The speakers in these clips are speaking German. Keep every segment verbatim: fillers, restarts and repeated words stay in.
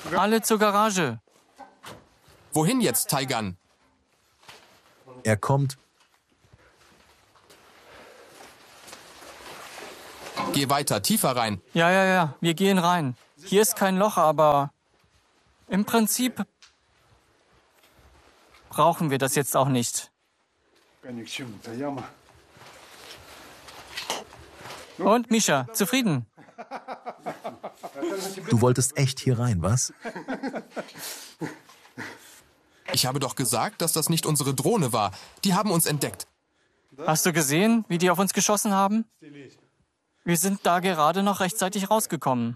Alle zur Garage. Wohin jetzt, Taigan? Er kommt. Geh weiter, tiefer rein. Ja, ja, ja, wir gehen rein. Hier ist kein Loch, aber im Prinzip brauchen wir das jetzt auch nicht. Und Mischa, zufrieden? Du wolltest echt hier rein, was? Ich habe doch gesagt, dass das nicht unsere Drohne war. Die haben uns entdeckt. Hast du gesehen, wie die auf uns geschossen haben? Wir sind da gerade noch rechtzeitig rausgekommen.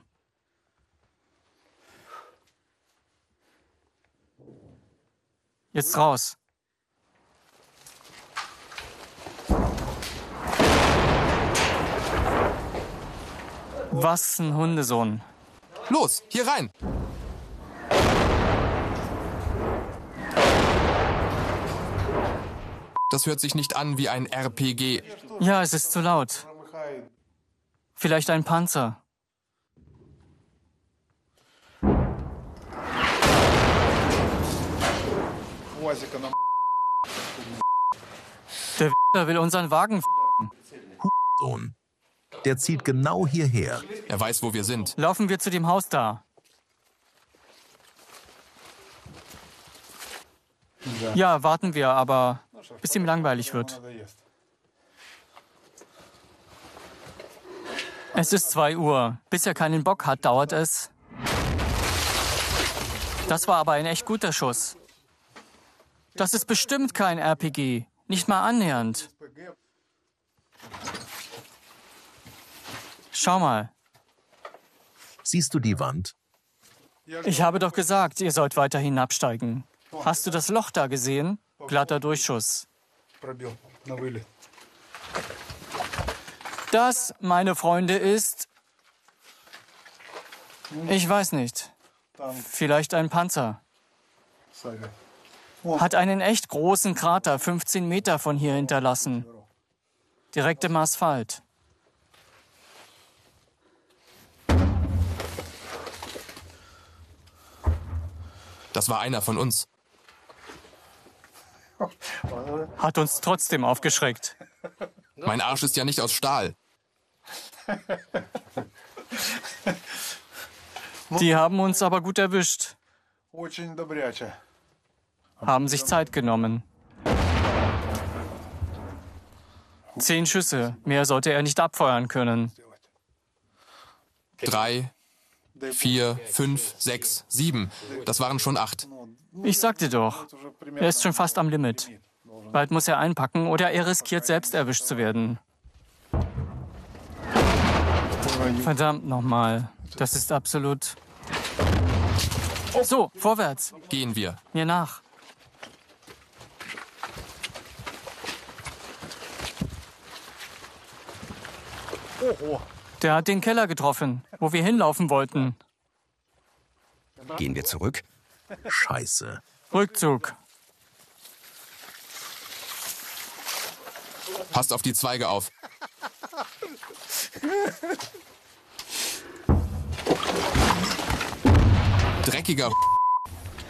Jetzt raus. Was ein Hundesohn. Los, hier rein. Das hört sich nicht an wie ein R P G. Ja, es ist zu laut. Vielleicht ein Panzer. Der W***er will unseren Wagen f***en. Sohn. Der zieht genau hierher. Er weiß, wo wir sind. Laufen wir zu dem Haus da. Ja, warten wir, aber bis ihm langweilig wird. Es ist zwei Uhr. Bis er keinen Bock hat, dauert es. Das war aber ein echt guter Schuss. Das ist bestimmt kein R P G. Nicht mal annähernd. Schau mal. Siehst du die Wand? Ich habe doch gesagt, ihr sollt weiter hinabsteigen. Hast du das Loch da gesehen? Glatter Durchschuss. Das, meine Freunde, ist... Ich weiß nicht. Vielleicht ein Panzer. Hat einen echt großen Krater, fünfzehn Meter von hier hinterlassen. Direkt im Asphalt. Das war einer von uns. Hat uns trotzdem aufgeschreckt. Mein Arsch ist ja nicht aus Stahl. Die haben uns aber gut erwischt. Haben sich Zeit genommen. Zehn Schüsse. Mehr sollte er nicht abfeuern können. Drei, vier, fünf, sechs, sieben. Das waren schon acht. Ich sagte doch, er ist schon fast am Limit. Bald muss er einpacken oder er riskiert, selbst erwischt zu werden. Verdammt nochmal. Das ist absolut... So, vorwärts. Gehen wir. Mir nach. Der hat den Keller getroffen, wo wir hinlaufen wollten. Gehen wir zurück? Scheiße. Rückzug. Passt auf die Zweige auf. Dreckiger